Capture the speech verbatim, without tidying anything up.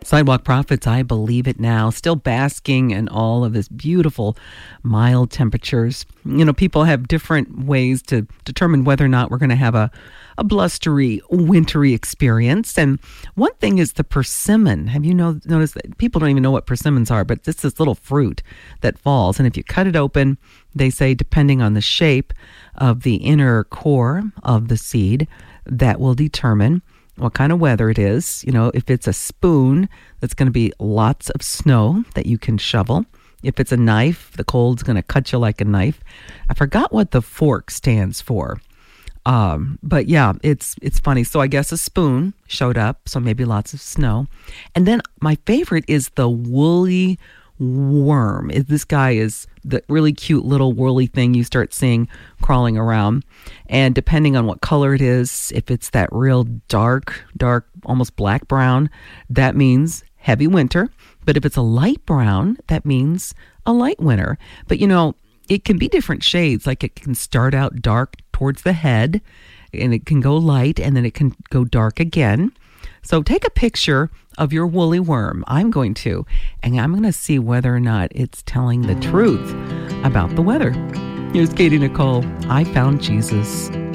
Sidewalk Prophets, I Believe It Now, still basking in all of this beautiful, mild temperatures. You know, people have different ways to determine whether or not we're going to have a, a blustery, wintry experience. And one thing is the persimmon. Have you know, noticed that people don't even know what persimmons are, but it's this little fruit that falls. And if you cut it open, they say depending on the shape of the inner core of the seed, that will determine what kind of weather it is. You know, if it's a spoon, that's going to be lots of snow that you can shovel. If it's a knife, the cold's going to cut you like a knife. I forgot what the fork stands for. Um, but yeah, it's it's funny. So I guess a spoon showed up, so maybe lots of snow. And then my favorite is the woolly worm. This guy is the really cute little whirly thing you start seeing crawling around. And depending on what color it is, if it's that real dark, dark, almost black brown, that means heavy winter. But if it's a light brown, that means a light winter. But you know, it can be different shades. Like it can start out dark towards the head, and it can go light, and then it can go dark again. So take a picture of your woolly worm. I'm going to, and I'm going to see whether or not it's telling the truth about the weather. Here's Katie Nicole. I Found Jesus.